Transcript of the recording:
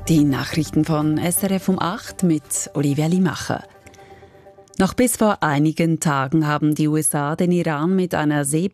Die Nachrichten von SRF um 8 mit Olivia Limacher. Noch bis vor einigen Tagen haben die USA den Iran mit einer